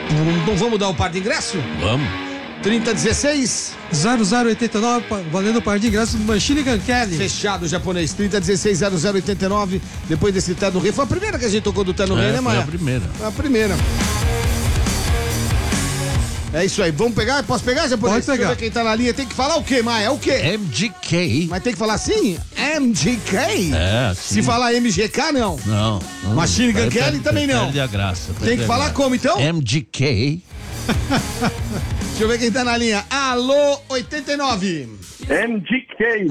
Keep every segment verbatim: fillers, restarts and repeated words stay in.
Então vamos dar o par de ingresso? Vamos. trinta dezesseis zero zero oito nove, valendo o par de ingressos do Machine Gun Kelly. Fechado, japonês. trinta dezesseis zero zero oito nove. Depois desse Terno Rei. Foi a primeira que a gente tocou do Terno É, Rei, né, foi Maia? a primeira. Foi a primeira. É isso aí. Vamos pegar? Posso pegar, japonês? Pode pegar. Deixa eu ver quem tá na linha. Tem que falar o quê, Maia? É o quê? M G K. Mas tem que falar assim? M G K? É, sim. Se falar M G K, não. Não. não. Machine Gun Aí Kelly perde- também não. Perde a graça. Tem perde que a falar graça. como, então? M G K. Deixa eu ver quem tá na linha. Alô, oitenta e nove. M G K.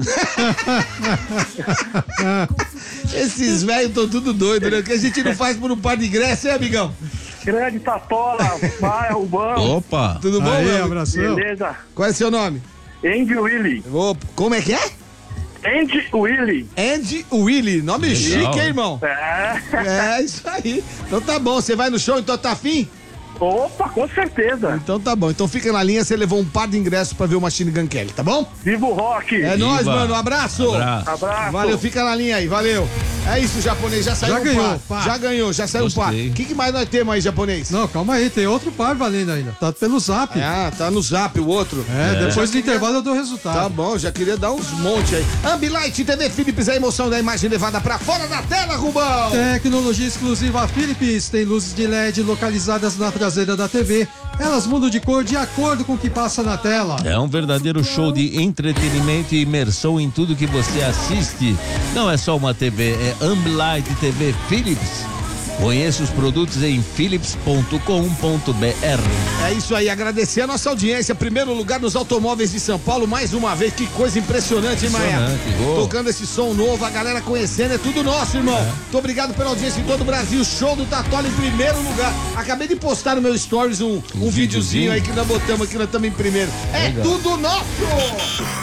Esses velhos estão tudo doidos, né? O que a gente não faz por um par de ingresso, hein, amigão? Grande Tatola, vai, Rubão. Opa. Tudo bom, Aí, meu? abração. Beleza? Qual é seu nome? Andy Willy. Ô, como é que é? Andy Willy. Andy Willy. Nome Legal, chique, hein, hein? irmão? É. É, isso aí. Então tá bom. Você vai no show, então tá afim? Opa, com certeza. Então tá bom. Então fica na linha, você levou um par de ingressos pra ver o Machine Gun Kelly, tá bom? Viva o rock. É Viva. nóis, mano. Um abraço. Abraço. Abraço. Valeu, fica na linha aí, valeu. É isso, japonês, já saiu Já um ganhou, par. par. Já ganhou, já saiu um par. Gostei. O que, que mais nós temos aí, japonês? Não, calma aí, tem outro par valendo ainda. Tá pelo zap. É, Ah, tá no zap o outro. depois do intervalo eu dou o resultado. Tá bom, já queria dar uns monte aí. Ambilight T V Philips, a emoção da imagem levada pra fora da tela, Rubão. Tecnologia exclusiva Philips tem luzes de L E D localizadas na traseira da T V. Elas mudam de cor de acordo com o que passa na tela. É um verdadeiro show de entretenimento e imersão em tudo que você assiste. Não é só uma T V, é Ambilight T V Philips. Conheça os produtos em philips ponto com ponto b r. É isso aí, agradecer a nossa audiência. Primeiro lugar nos automóveis de São Paulo, mais uma vez. Que coisa impressionante, hein, Maia? Impressionante, oh. Tocando esse som novo, a galera conhecendo, é tudo nosso, irmão. Muito obrigado pela audiência em todo o Brasil. Show do Tatola em primeiro lugar. Acabei de postar no meu stories um, um, Um videozinho videozinho? aí que nós botamos aqui, nós estamos em primeiro. É Legal. tudo nosso!